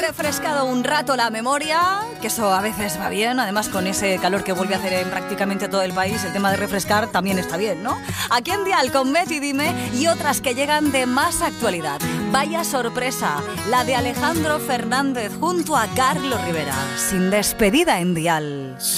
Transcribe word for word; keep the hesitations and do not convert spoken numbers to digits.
refrescado un rato la memoria, que eso a veces va bien, además con ese calor que vuelve a hacer en prácticamente todo el país, el tema de refrescar también está bien, ¿no? Aquí en Dial con Betty Dime y otras que llegan de más actualidad. Vaya sorpresa, la de Alejandro Fernández junto a Carlos Rivera, sin despedida en Dial.